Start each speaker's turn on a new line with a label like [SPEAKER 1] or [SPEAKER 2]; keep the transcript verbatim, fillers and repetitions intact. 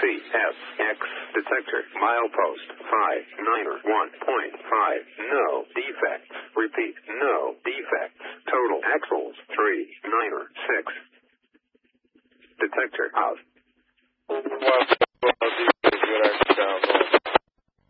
[SPEAKER 1] C S X detector milepost five niner one point five. No defects. Repeat, no defects. Total axles three niner six. Detector out.